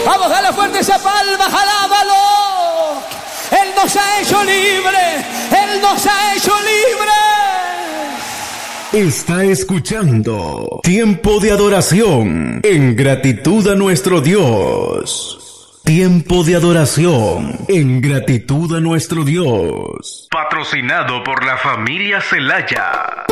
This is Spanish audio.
Vamos, dale fuerte esa palma, alábalo. Él nos ha hecho libre. Él nos ha hecho libre. Está escuchando Tiempo de Adoración en gratitud a nuestro Dios. Tiempo de adoración en gratitud a nuestro Dios. Patrocinado por la familia Celaya.